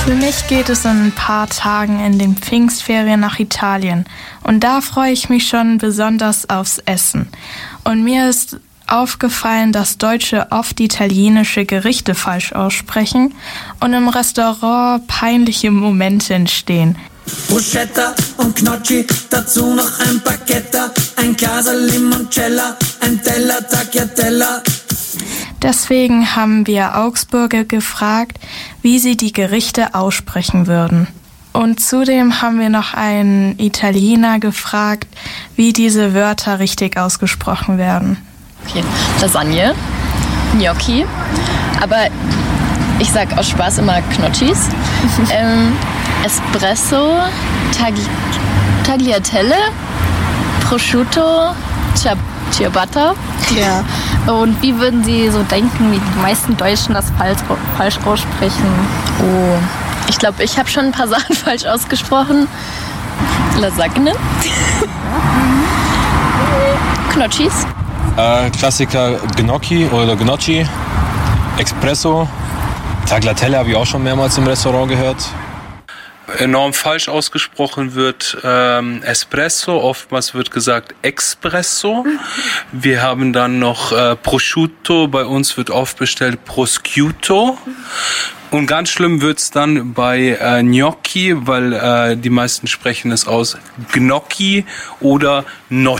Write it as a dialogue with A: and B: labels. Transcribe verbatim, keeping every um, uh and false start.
A: Für mich geht es in ein paar Tagen in den Pfingstferien nach Italien. Und da freue ich mich schon besonders aufs Essen. Und mir ist aufgefallen, dass Deutsche oft italienische Gerichte falsch aussprechen und im Restaurant peinliche Momente entstehen.
B: Bruschetta und Gnocchi, dazu noch ein Baguette, ein Glas Limoncello, ein Teller Tagliatella.
A: Deswegen haben wir Augsburger gefragt, wie sie die Gerichte aussprechen würden. Und zudem haben wir noch einen Italiener gefragt, wie diese Wörter richtig ausgesprochen werden.
C: Okay, Lasagne, Gnocchi, aber ich sag aus Spaß immer Gnocchis. ähm, Espresso, Tagli- Tagliatelle, Prosciutto, Ciab- Ciabatta.
D: Ja. Und wie würden Sie so denken, wie die meisten Deutschen das falsch, falsch aussprechen?
C: Oh, ich glaube, ich habe schon ein paar Sachen falsch ausgesprochen. Lasagne. Gnocchis.
E: Äh, Klassiker Gnocchi oder Gnocchi, Espresso, Tagliatelle habe ich auch schon mehrmals im Restaurant gehört.
F: Enorm falsch ausgesprochen wird ähm, Espresso, oftmals wird gesagt Espresso. Wir haben dann noch äh, Prosciutto, bei uns wird oft bestellt Prosciutto. Und ganz schlimm wird's dann bei äh, Gnocchi, weil äh, die meisten sprechen es aus Gnocchi oder Gnocchi.